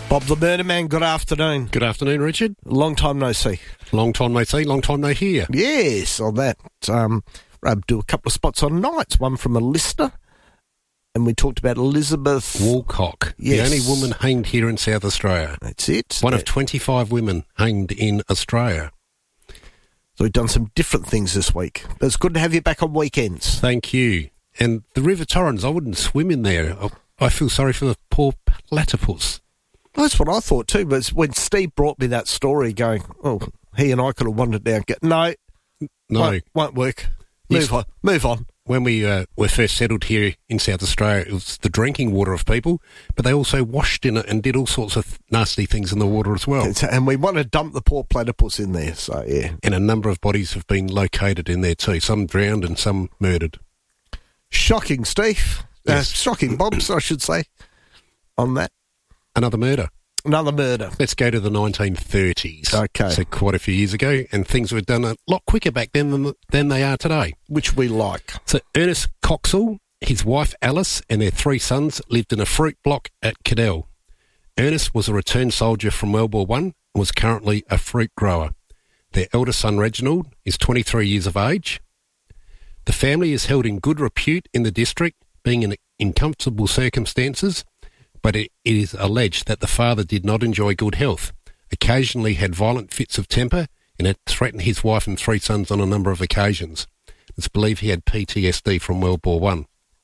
Bob the Murder Man, good afternoon. Good afternoon, Richard. Long time no see. Long time no see, long time no hear. Yes, on that. We'll do a couple of spots on nights, one from a listener, and we talked about Elizabeth Walcock, yes. The only woman hanged here in South Australia. That's it. One of 25 women hanged in Australia. So we've done some different things this week. But it's good to have you back on weekends. Thank you. And the River Torrens, I wouldn't swim in there. I feel sorry for the poor platypus. That's what I thought too, but when Steve brought me that story going, oh, he and I could have wandered down. No. Won't work. Move on. When we were first settled here in South Australia, it was the drinking water of people, but they also washed in it and did all sorts of nasty things in the water as well. And we want to dump the poor platypus in there, so yeah. And a number of bodies have been located in there too, some drowned and some murdered. Shocking, Steve. Yes. Shocking, Bobs, I should say, on that. Another murder. Let's go to the 1930s. Okay. So quite a few years ago, and things were done a lot quicker back then than they are today. Which we like. So Ernest Coxall, his wife Alice, and their 3 sons lived in a fruit block at Cadell. Ernest was a returned soldier from World War I and was currently a fruit grower. Their eldest son Reginald is 23 years of age. The family is held in good repute in the district, being in comfortable circumstances, but it is alleged that the father did not enjoy good health, occasionally had violent fits of temper, and had threatened his wife and 3 sons on a number of occasions. It's believed he had PTSD from World War I.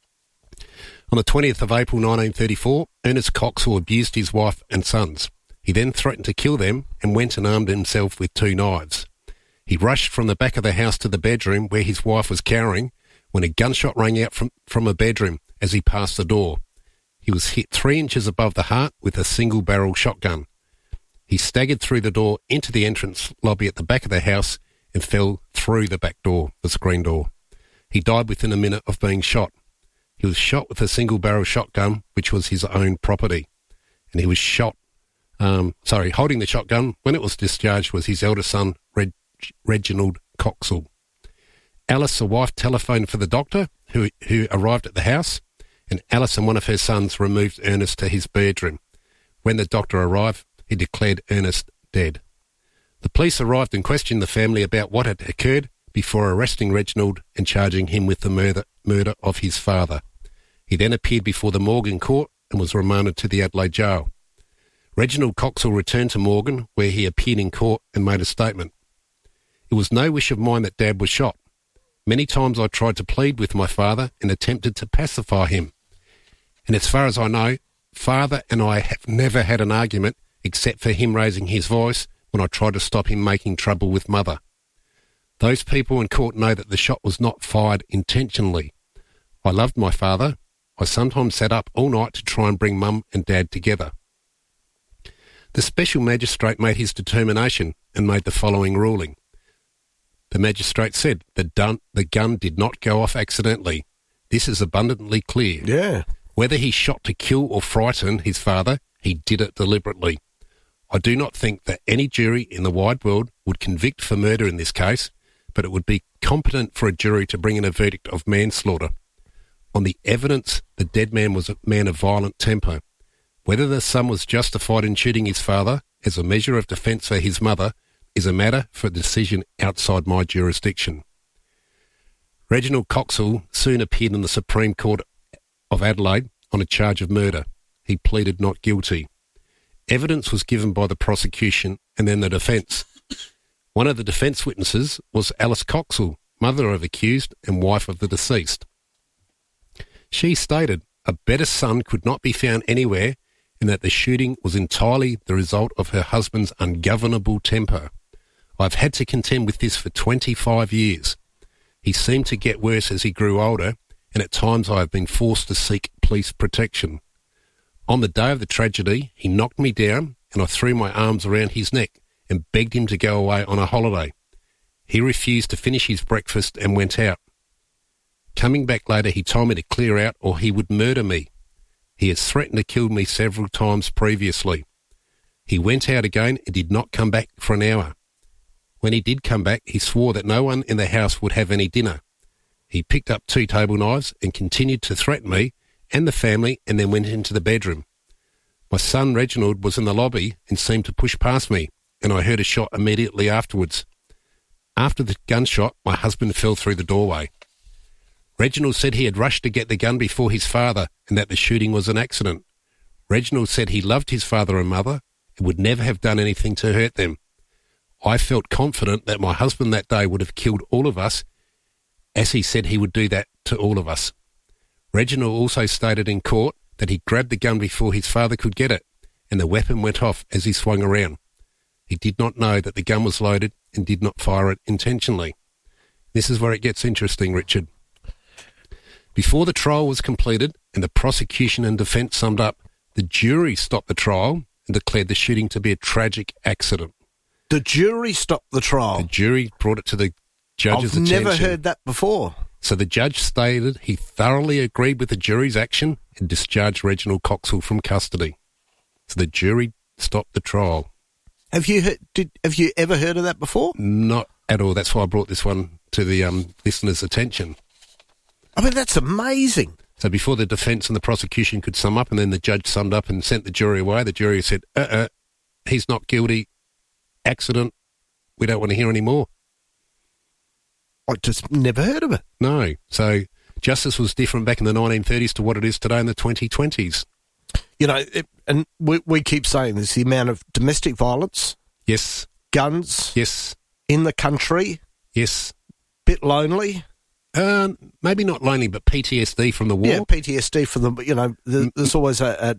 On the 20th of April 1934, Ernest Coxall abused his wife and sons. He then threatened to kill them and went and armed himself with 2 knives. He rushed from the back of the house to the bedroom where his wife was cowering when a gunshot rang out from a bedroom as he passed the door. He was hit 3 inches above the heart with a single-barrel shotgun. He staggered through the door into the entrance lobby at the back of the house and fell through the back door, the screen door. He died within a minute of being shot. He was shot with a single-barrel shotgun, which was his own property. And he was holding the shotgun when it was discharged was his eldest son, Reginald Coxall. Alice, the wife, telephoned for the doctor who arrived at the house, and Alice and one of her sons removed Ernest to his bedroom. When the doctor arrived, he declared Ernest dead. The police arrived and questioned the family about what had occurred before arresting Reginald and charging him with the murder of his father. He then appeared before the Morgan court and was remanded to the Adelaide jail. Reginald Coxall returned to Morgan, where he appeared in court and made a statement. It was no wish of mine that Dad was shot. Many times I tried to plead with my father and attempted to pacify him. And as far as I know, Father and I have never had an argument except for him raising his voice when I tried to stop him making trouble with Mother. Those people in court know that the shot was not fired intentionally. I loved my father. I sometimes sat up all night to try and bring Mum and Dad together. The special magistrate made his determination and made the following ruling. The magistrate said the gun did not go off accidentally. This is abundantly clear. Yeah. Whether he shot to kill or frighten his father, he did it deliberately. I do not think that any jury in the wide world would convict for murder in this case, but it would be competent for a jury to bring in a verdict of manslaughter. On the evidence, the dead man was a man of violent temper. Whether the son was justified in shooting his father as a measure of defence for his mother is a matter for a decision outside my jurisdiction. Reginald Coxall soon appeared in the Supreme Court of Adelaide on a charge of murder. He pleaded not guilty. Evidence was given by the prosecution and then the defence. One of the defence witnesses was Alice Coxall, mother of accused and wife of the deceased. She stated a better son could not be found anywhere and that the shooting was entirely the result of her husband's ungovernable temper. I've had to contend with this for 25 years. He seemed to get worse as he grew older, and at times I have been forced to seek police protection. On the day of the tragedy, he knocked me down, and I threw my arms around his neck and begged him to go away on a holiday. He refused to finish his breakfast and went out. Coming back later, he told me to clear out or he would murder me. He has threatened to kill me several times previously. He went out again and did not come back for an hour. When he did come back, he swore that no one in the house would have any dinner. He picked up 2 table knives and continued to threaten me and the family and then went into the bedroom. My son Reginald was in the lobby and seemed to push past me, and I heard a shot immediately afterwards. After the gunshot, my husband fell through the doorway. Reginald said he had rushed to get the gun before his father and that the shooting was an accident. Reginald said he loved his father and mother and would never have done anything to hurt them. I felt confident that my husband that day would have killed all of us, as he said he would do that to all of us. Reginald also stated in court that he grabbed the gun before his father could get it, and the weapon went off as he swung around. He did not know that the gun was loaded and did not fire it intentionally. This is where it gets interesting, Richard. Before the trial was completed and the prosecution and defence summed up, the jury stopped the trial and declared the shooting to be a tragic accident. The jury stopped the trial? The jury brought it to the judge's attention. I've never heard that before. So the judge stated he thoroughly agreed with the jury's action and discharged Reginald Coxall from custody. So the jury stopped the trial. Have you ever heard of that before? Not at all. That's why I brought this one to the listeners' attention. I mean, that's amazing. So before the defence and the prosecution could sum up, and then the judge summed up and sent the jury away, the jury said, he's not guilty. Accident. We don't want to hear any more. I just never heard of it. No. So justice was different back in the 1930s to what it is today in the 2020s. You know, and we keep saying this, the amount of domestic violence. Yes. Guns. Yes. In the country. Yes. Bit lonely. Maybe not lonely, but PTSD from the war. Yeah, PTSD from the, you know, there's always a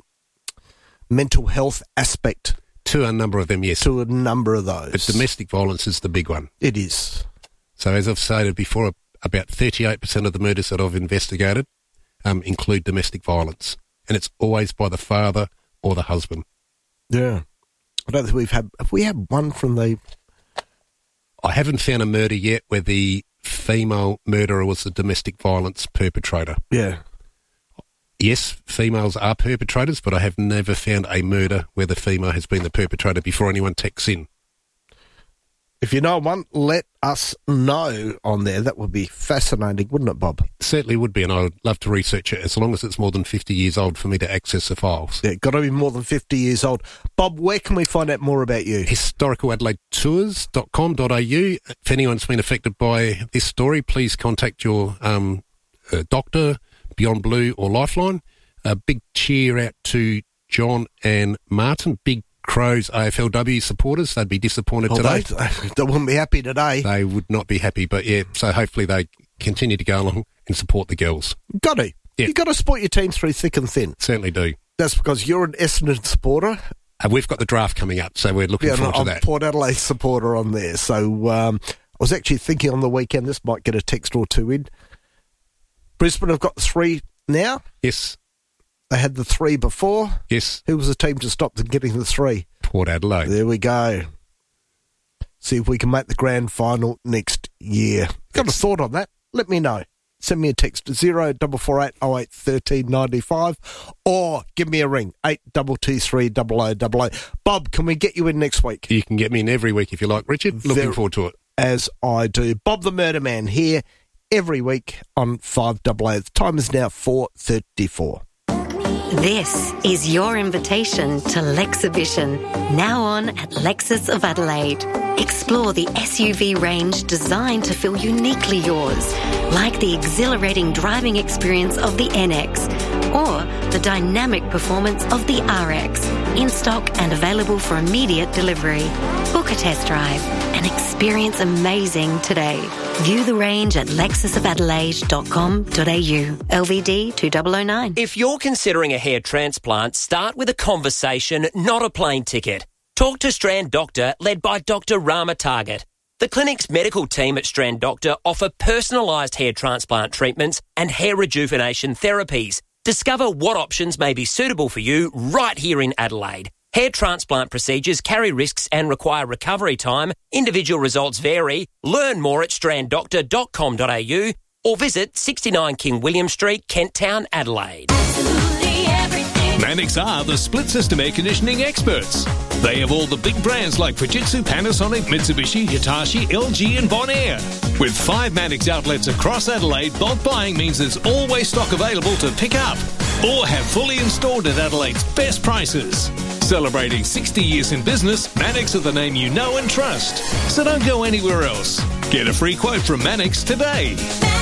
mental health aspect. To a number of them, yes. To a number of those. But domestic violence is the big one. It is. So as I've stated before, about 38% of the murders that I've investigated include domestic violence. And it's always by the father or the husband. Yeah. I don't think have we had one from the... I haven't found a murder yet where the female murderer was the domestic violence perpetrator. Yeah. Yes, females are perpetrators, but I have never found a murder where the female has been the perpetrator before anyone texts in. If you know one, let us know on there. That would be fascinating, wouldn't it, Bob? It certainly would be, and I would love to research it as long as it's more than 50 years old for me to access the files. Yeah, got to be more than 50 years old. Bob, where can we find out more about you? HistoricalAdelaideTours.com.au. If anyone's been affected by this story, please contact your doctor, Beyond Blue or Lifeline. A big cheer out to John and Martin, big Crows AFLW supporters. They'd be disappointed today. They wouldn't be happy today. They would not be happy, but yeah, so hopefully they continue to go along and support the girls. Got to. Yeah. You've got to support your team through thick and thin. Certainly do. That's because you're an Essendon supporter. We've got the draft coming up, so we're looking forward to that. I'm a Port I supporter on there. So I was actually thinking on the weekend this might get a text or two in. Brisbane have got 3 now. Yes. They had the 3 before. Yes. Who was the team to stop them getting the 3? Port Adelaide. There we go. See if we can make the grand final next year. Got a thought on that? Let me know. Send me a text 0448 08 1395 or give me a ring 8223 0000. Bob, can we get you in next week? You can get me in every week if you like, Richard. Looking forward to it. As I do. Bob the Murder Man here every week on 5AA. The time is now 4:34. This is your invitation to Lexhibition, now on at Lexus of Adelaide. Explore the SUV range designed to feel uniquely yours, like the exhilarating driving experience of the NX or the dynamic performance of the RX, in stock and available for immediate delivery. Book a test drive and experience amazing today. View the range at lexusofadelaide.com.au. LVD 2009. If you're considering a hair transplant, start with a conversation, not a plane ticket. Talk to Strand Doctor, led by Dr. Rama Target. The clinic's medical team at Strand Doctor offer personalised hair transplant treatments and hair rejuvenation therapies. Discover what options may be suitable for you right here in Adelaide. Hair transplant procedures carry risks and require recovery time. Individual results vary. Learn more at stranddoctor.com.au or visit 69 King William Street, Kent Town, Adelaide. Mannix are the split system air conditioning experts. They have all the big brands like Fujitsu, Panasonic, Mitsubishi, Hitachi, LG and Bonaire. With 5 Mannix outlets across Adelaide, bulk buying means there's always stock available to pick up. or have fully installed at Adelaide's best prices. Celebrating 60 years in business, Mannix are the name you know and trust. So don't go anywhere else. Get a free quote from Mannix today.